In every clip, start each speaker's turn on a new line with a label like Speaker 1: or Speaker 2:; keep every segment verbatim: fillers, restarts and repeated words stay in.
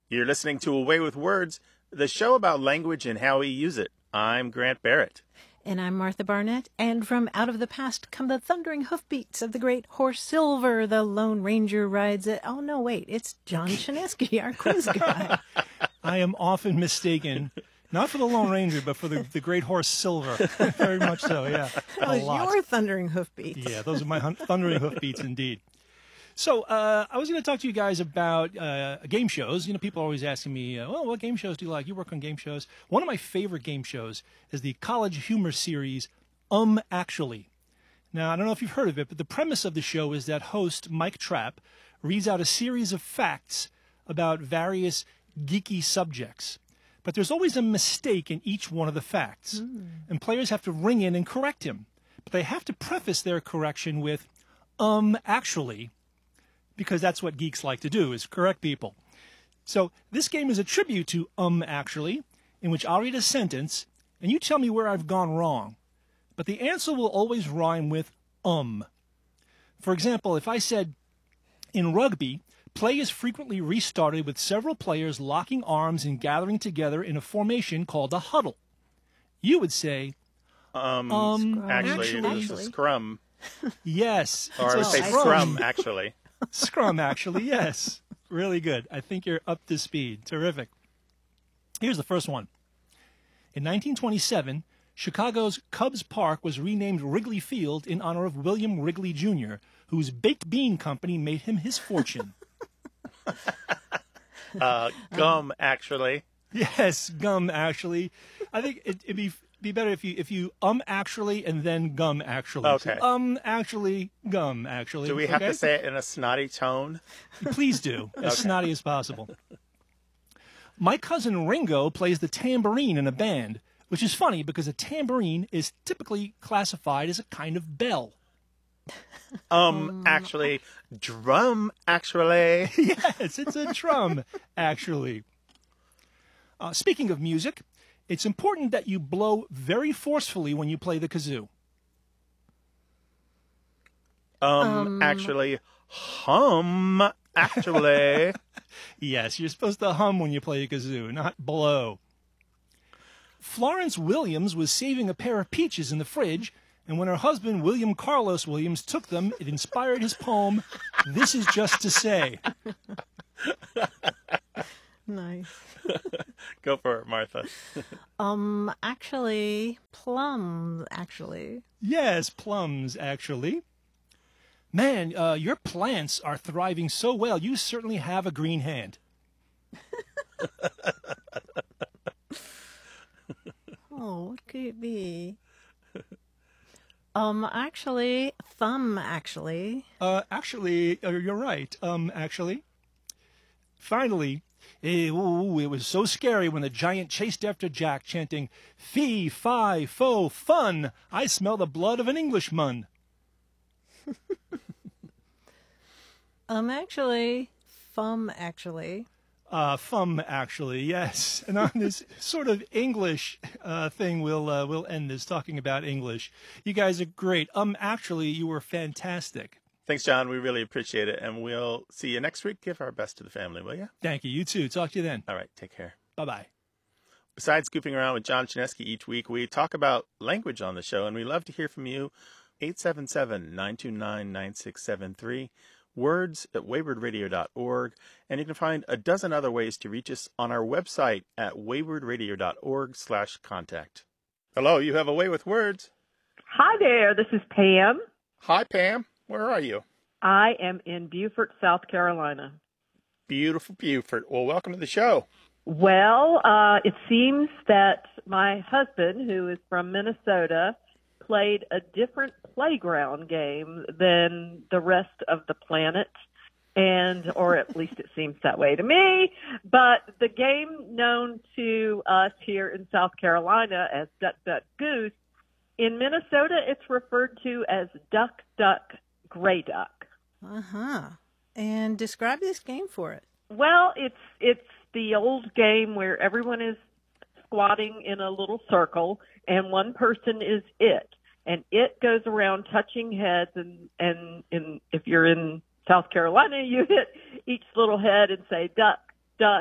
Speaker 1: You're listening to Away with Words, the show about language and how we use it. I'm Grant Barrett.
Speaker 2: And I'm Martha Barnett, and from out of the past come the thundering hoofbeats of the great horse Silver. The Lone Ranger rides it. Oh, no, wait, it's John Chinesky, our quiz guy.
Speaker 3: I am often mistaken, not for the Lone Ranger, but for the, the great horse Silver. Very much so, yeah.
Speaker 2: That was your thundering hoofbeats.
Speaker 3: Yeah, those are my hun- thundering hoofbeats indeed. So uh, I was going to talk to you guys about uh, game shows. You know, people are always asking me, uh, well, what game shows do you like? You work on game shows. One of my favorite game shows is the college humor series, Um Actually. Now, I don't know if you've heard of it, but the premise of the show is that host Mike Trapp reads out a series of facts about various geeky subjects. But there's always a mistake in each one of the facts. Mm. And players have to ring in and correct him. But they have to preface their correction with, um, actually, because that's what geeks like to do, is correct people. So this game is a tribute to Um Actually, in which I'll read a sentence, and you tell me where I've gone wrong. But the answer will always rhyme with um. For example, if I said, in rugby, play is frequently restarted with several players locking arms and gathering together in a formation called a huddle. You would say,
Speaker 1: Um,
Speaker 3: um
Speaker 1: actually,
Speaker 2: actually.
Speaker 1: it's a scrum.
Speaker 3: Yes.
Speaker 1: Or I would
Speaker 3: it's
Speaker 1: say
Speaker 3: a
Speaker 1: scrum, actually.
Speaker 3: Scrum, actually, yes. Really good. I think you're up to speed. Terrific. Here's the first one. In nineteen twenty-seven, Chicago's Cubs Park was renamed Wrigley Field in honor of William Wrigley Junior, whose baked bean company made him his fortune.
Speaker 1: uh, gum, actually.
Speaker 3: Yes, gum, actually. I think it, it'd be be better if you if you um actually and then gum actually.
Speaker 1: Okay.
Speaker 3: So, um actually, gum actually.
Speaker 1: Do we have
Speaker 3: okay?
Speaker 1: to say it in a snotty tone?
Speaker 3: Please do, as
Speaker 1: Okay.
Speaker 3: snotty as possible. My cousin Ringo plays the tambourine in a band, which is funny because a tambourine is typically classified as a kind of bell.
Speaker 1: Um, actually, drum, actually.
Speaker 3: Yes, it's a drum, actually. Uh, speaking of music, it's important that you blow very forcefully when you play the kazoo.
Speaker 1: Um,
Speaker 2: Um.
Speaker 1: actually, hum, actually.
Speaker 3: Yes, you're supposed to hum when you play a kazoo, not blow. Florence Williams was saving a pair of peaches in the fridge, and when her husband, William Carlos Williams, took them, it inspired his poem, This Is Just to Say.
Speaker 2: Nice.
Speaker 1: Go for it, Martha.
Speaker 2: Um, actually, plums, actually.
Speaker 3: Yes, plums, actually. Man, uh, your plants are thriving so well, you certainly have a green hand.
Speaker 2: Oh, what could it be? Um, actually, thumb, actually.
Speaker 3: Uh, actually, uh, you're right, um, actually. Finally, eh, ooh, it was so scary when the giant chased after Jack, chanting, Fee, fi, fo, fun, I smell the blood of an Englishman.
Speaker 2: Um, actually, thumb, actually.
Speaker 3: Uh, fum, actually, yes. And on this sort of English uh, thing, we'll uh, we'll end this talking about English. You guys are great. Um, actually, you were fantastic.
Speaker 1: Thanks, John. We really appreciate it. And we'll see you next week. Give our best to the family, will you?
Speaker 3: Thank you. You too. Talk to you then.
Speaker 1: All right. Take care.
Speaker 3: Bye-bye.
Speaker 1: Besides goofing around with John Chinesky each week, we talk about language on the show, and we love to hear from you. eight seven seven, nine two nine, nine six seven three. Words at wayward radio dot org, and you can find a dozen other ways to reach us on our website at wayward radio dot org slash contact. Hello, you have a way with words.
Speaker 4: Hi there, this is Pam.
Speaker 1: Hi, Pam. Where are you?
Speaker 4: I am in Beaufort, South Carolina.
Speaker 1: Beautiful Beaufort. Well, welcome to the show.
Speaker 4: Well, uh, it seems that my husband, who is from Minnesota, played a different playground game than the rest of the planet, and or at least it seems that way to me. But the game known to us here in South Carolina as Duck, Duck, Goose, in Minnesota it's referred to as Duck, Duck, Gray Duck.
Speaker 2: Uh-huh. And describe this game for it.
Speaker 4: Well, it's it's the old game where everyone is squatting in a little circle, and one person is it. And it goes around touching heads, and, and, and if you're in South Carolina, you hit each little head and say, duck, duck,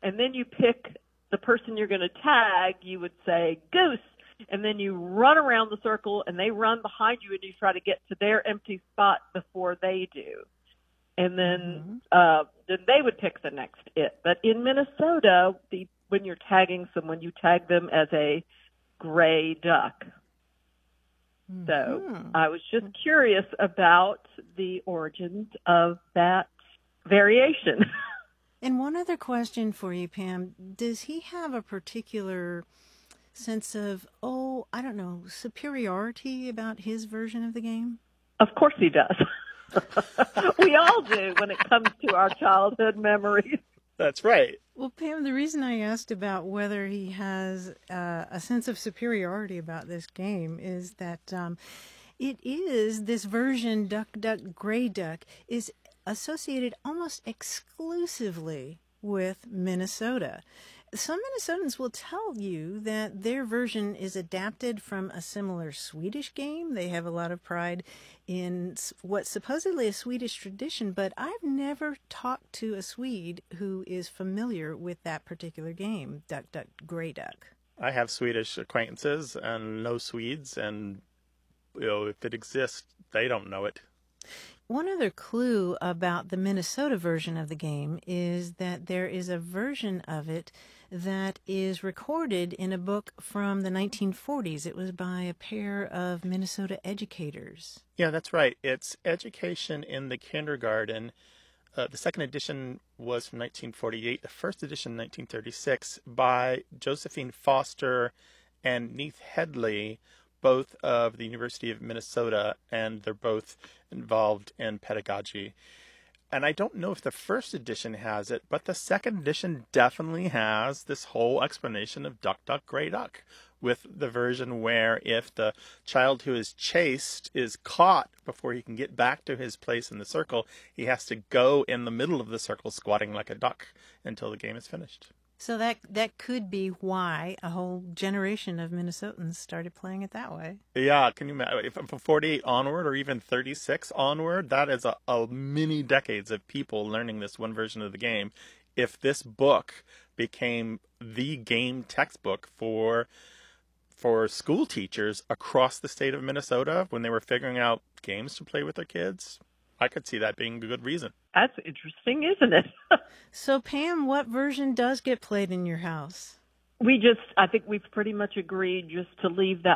Speaker 4: and then you pick the person you're going to tag, you would say goose, and then you run around the circle and they run behind you and you try to get to their empty spot before they do. And then, mm-hmm. uh, then they would pick the next it. But in Minnesota, the, when you're tagging someone, you tag them as a gray duck. Mm-hmm. So I was just curious about the origins of that variation.
Speaker 2: And one other question for you, Pam. Does he have a particular sense of, oh, I don't know, superiority about his version of the game?
Speaker 4: Of course he does. We all do when it comes to our childhood memories.
Speaker 1: That's right.
Speaker 2: Well, Pam, the reason I asked about whether he has uh, a sense of superiority about this game is that um, it is, this version, Duck, Duck, Gray Duck, is associated almost exclusively with Minnesota. Some Minnesotans will tell you that their version is adapted from a similar Swedish game. They have a lot of pride in what's supposedly a Swedish tradition, but I've never talked to a Swede who is familiar with that particular game, Duck, Duck, Gray Duck.
Speaker 1: I have Swedish acquaintances and no Swedes, and you know, if it exists, they don't know it.
Speaker 2: One other clue about the Minnesota version of the game is that there is a version of it that is recorded in a book from the nineteen forties. It was by a pair of Minnesota educators.
Speaker 1: Yeah, that's right. It's Education in the Kindergarten. Uh, the second edition was from nineteen forty-eight. The first edition, nineteen thirty-six, by Josephine Foster and Neith Headley, both of the University of Minnesota, and they're both involved in pedagogy. And I don't know if the first edition has it, but the second edition definitely has this whole explanation of Duck, Duck, Gray Duck, with the version where if the child who is chased is caught before he can get back to his place in the circle, he has to go in the middle of the circle squatting like a duck until the game is finished.
Speaker 2: So that that could be why a whole generation of Minnesotans started playing it that way.
Speaker 1: Yeah, can you imagine from forty-eight onward, or even thirty-six onward? That is a, a many decades of people learning this one version of the game. If this book became the game textbook for for school teachers across the state of Minnesota when they were figuring out games to play with their kids, I could see that being a good reason.
Speaker 4: That's interesting, isn't it?
Speaker 2: So, Pam, what version does get played in your house?
Speaker 4: We just, I think we've pretty much agreed just to leave that